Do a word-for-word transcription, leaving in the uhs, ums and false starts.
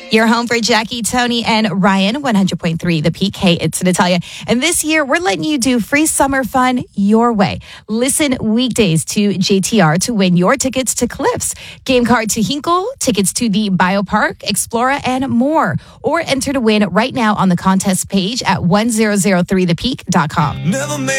You're home for Jackie, Tony, and Ryan, one hundred point three The Peak. Hey, it's Natalia. And this year, we're letting you do free summer fun your way. Listen weekdays to J T R to win your tickets to Cliffs, game card to Hinkle, tickets to the Biopark, Explora, and more. Or enter to win right now on the contest page at one thousand three the peak dot com. Never